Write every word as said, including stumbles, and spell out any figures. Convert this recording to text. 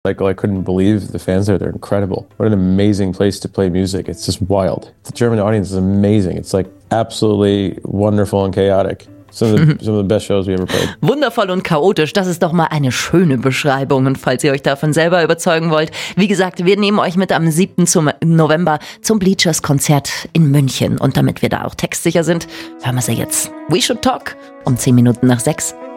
Like, I couldn't believe the fans there. They're incredible. What an amazing place to play music. It's just wild. The German audience is amazing. It's like absolutely wonderful and chaotic. Some of, the, some of the best shows we ever played. Wundervoll und chaotisch, das ist doch mal eine schöne Beschreibung. Und falls ihr euch davon selber überzeugen wollt, wie gesagt, wir nehmen euch mit am siebten November zum Bleachers-Konzert in München. Und damit wir da auch textsicher sind, hören wir sie jetzt. We Should Talk um zehn Minuten nach sechs.